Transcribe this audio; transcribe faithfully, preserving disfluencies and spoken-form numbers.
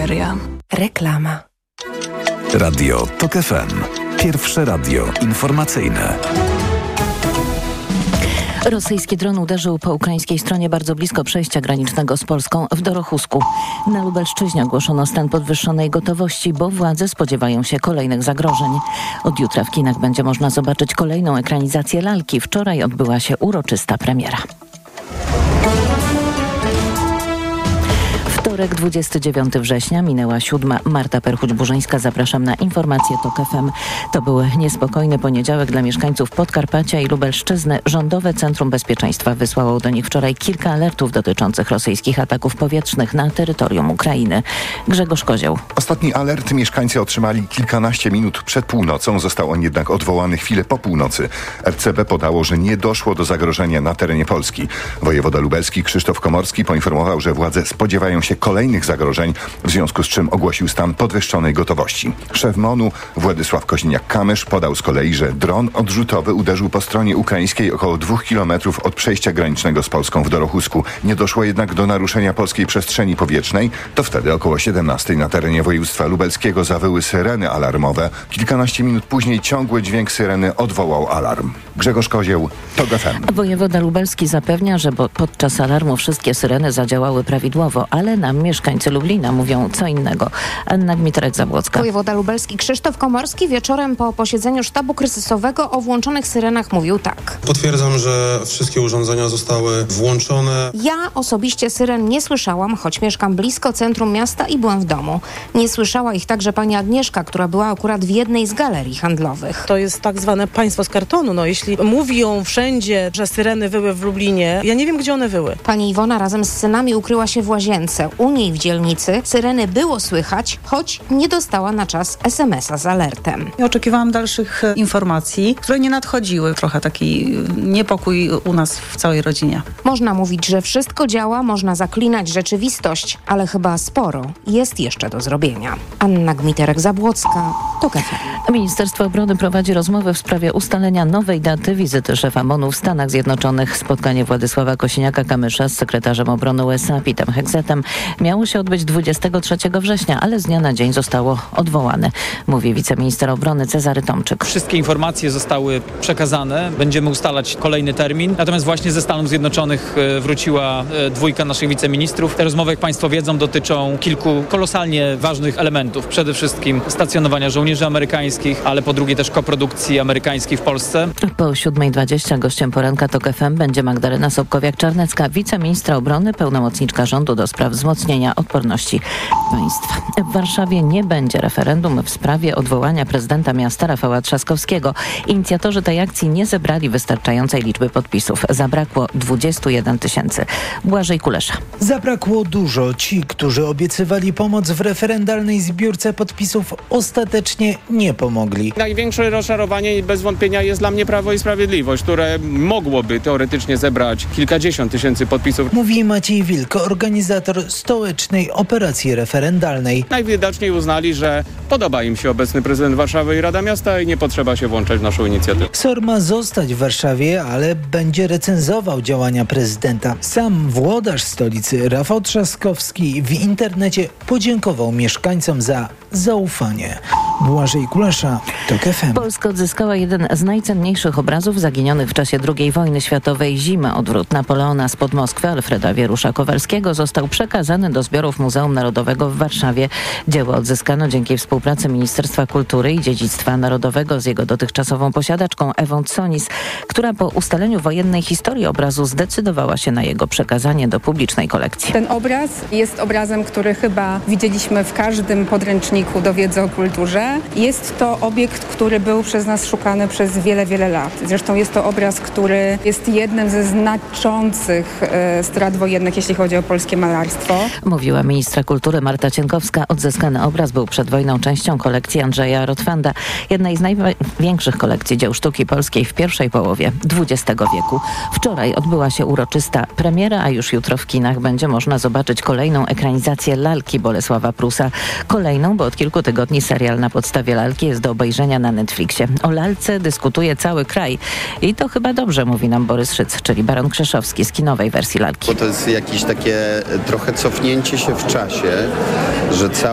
Rafineria. Reklama. Radio TOK F M. Pierwsze radio informacyjne. Rosyjski dron uderzył po ukraińskiej stronie bardzo blisko przejścia granicznego z Polską w Dorochusku. Na Lubelszczyźnie ogłoszono stan podwyższonej gotowości, bo władze spodziewają się kolejnych zagrożeń. Od jutra w kinach będzie można zobaczyć kolejną ekranizację lalki. Wczoraj odbyła się uroczysta premiera. Wtorek, dwudziestego dziewiątego września, minęła siódma. Marta Perchuć-Burzyńska, zapraszam na informacje TOK F M. To był niespokojny poniedziałek dla mieszkańców Podkarpacia i Lubelszczyzny. Rządowe Centrum Bezpieczeństwa wysłało do nich wczoraj kilka alertów dotyczących rosyjskich ataków powietrznych na terytorium Ukrainy. Grzegorz Kozioł. Ostatni alert mieszkańcy otrzymali kilkanaście minut przed północą. Został on jednak odwołany chwilę po północy. R C B podało, że nie doszło do zagrożenia na terenie Polski. Wojewoda lubelski Krzysztof Komorski poinformował, że władze spodziewają się kolejnych zagrożeń, w związku z czym ogłosił stan podwyższonej gotowości. Szef MON-u Władysław Koźniak-Kamysz podał z kolei, że dron odrzutowy uderzył po stronie ukraińskiej około dwóch kilometrów od przejścia granicznego z Polską w Dorochusku. Nie doszło jednak do naruszenia polskiej przestrzeni powietrznej. To wtedy około siedemnastej na terenie województwa lubelskiego zawyły syreny alarmowe. Kilkanaście minut później ciągły dźwięk syreny odwołał alarm. Grzegorz Kozieł, TOK F M. Wojewoda lubelski zapewnia, że podczas alarmu wszystkie syreny zadziałały prawidłowo, ale nam mieszkańcy Lublina mówią co innego. Anna Gmiterek-Zabłocka. Wojewoda lubelski Krzysztof Komorski wieczorem po posiedzeniu sztabu kryzysowego o włączonych syrenach mówił tak. Potwierdzam, że wszystkie urządzenia zostały włączone. Ja osobiście syren nie słyszałam, choć mieszkam blisko centrum miasta i byłam w domu. Nie słyszała ich także pani Agnieszka, która była akurat w jednej z galerii handlowych. To jest tak zwane państwo z kartonu. No, jeśli mówią wszędzie, że syreny wyły w Lublinie, ja nie wiem, gdzie one wyły. Pani Iwona razem z synami ukryła się w łazience. U niej w dzielnicy syreny było słychać, choć nie dostała na czas es em es a z alertem. Ja oczekiwałam dalszych informacji, które nie nadchodziły. Trochę taki niepokój u nas w całej rodzinie. Można mówić, że wszystko działa, można zaklinać rzeczywistość, ale chyba sporo jest jeszcze do zrobienia. Anna Gmiterek-Zabłocka, TOK F M. Ministerstwo Obrony prowadzi rozmowy w sprawie ustalenia nowej daty wizyty szefa MON-u w Stanach Zjednoczonych. Spotkanie Władysława Kosiniaka-Kamysza z sekretarzem obrony U S A Petem Hegsetem miało się odbyć dwudziestego trzeciego września, ale z dnia na dzień zostało odwołane, mówi wiceminister obrony Cezary Tomczyk. Wszystkie informacje zostały przekazane, będziemy ustalać kolejny termin. Natomiast właśnie ze Stanów Zjednoczonych wróciła dwójka naszych wiceministrów. Te rozmowy, jak Państwo wiedzą, dotyczą kilku kolosalnie ważnych elementów. Przede wszystkim stacjonowania żołnierzy amerykańskich, ale po drugie też koprodukcji amerykańskiej w Polsce. Po siódma dwadzieścia gościem poranka TOK F M będzie Magdalena Sobkowiak-Czarnecka, wiceministra obrony, pełnomocniczka rządu do spraw wzmocnienia odporności państwa. W Warszawie nie będzie referendum w sprawie odwołania prezydenta miasta Rafała Trzaskowskiego. Inicjatorzy tej akcji nie zebrali wystarczającej liczby podpisów. Zabrakło dwudziestu jeden tysięcy. Błażej Kulesza. Zabrakło dużo. Ci, którzy obiecywali pomoc w referendalnej zbiórce podpisów, ostatecznie nie pomogli. Największe rozczarowanie bez wątpienia jest dla mnie Prawo i Sprawiedliwość, które mogłoby teoretycznie zebrać kilkadziesiąt tysięcy podpisów. Mówi Maciej Wilk, organizator stołecznej operacji referendalnej. Najwidoczniej uznali, że podoba im się obecny prezydent Warszawy i Rada Miasta i nie potrzeba się włączać w naszą inicjatywę. S O R ma zostać w Warszawie, ale będzie recenzował działania prezydenta. Sam włodarz stolicy Rafał Trzaskowski w internecie podziękował mieszkańcom za zaufanie. Błażej Kulesza, TOK F M. Polska odzyskała jeden z najcenniejszych obrazów zaginionych w czasie drugiej wojny światowej. Zima, odwrót Napoleona spod Moskwy Alfreda Wierusza-Kowalskiego został przekazany do zbiorów Muzeum Narodowego w Warszawie. Dzieło odzyskano dzięki współpracy Ministerstwa Kultury i Dziedzictwa Narodowego z jego dotychczasową posiadaczką Ewą Tsonis, która po ustaleniu wojennej historii obrazu zdecydowała się na jego przekazanie do publicznej kolekcji. Ten obraz jest obrazem, który chyba widzieliśmy w każdym podręczniku do wiedzy o kulturze. Jest to obiekt, który był przez nas szukany przez wiele, wiele lat. Zresztą jest to obraz, który jest jednym ze znaczących e, strat wojennych, jeśli chodzi o polskie malarstwo. Mówiła ministra kultury Marta Cienkowska. Odzyskany obraz był przed wojną częścią kolekcji Andrzeja Rotwanda, jednej z największych kolekcji dzieł sztuki polskiej w pierwszej połowie dwudziestego wieku. Wczoraj odbyła się uroczysta premiera, a już jutro w kinach będzie można zobaczyć kolejną ekranizację lalki Bolesława Prusa. Kolejną, bo od kilku tygodni serial na podstawie lalki jest do obejrzenia na Netflixie. O lalce dyskutuje cały kraj. I to chyba dobrze, mówi nam Borys Szyc, czyli Baron Krzeszowski z kinowej wersji lalki. Bo to jest jakieś takie trochę cofnięcie się w czasie, że cały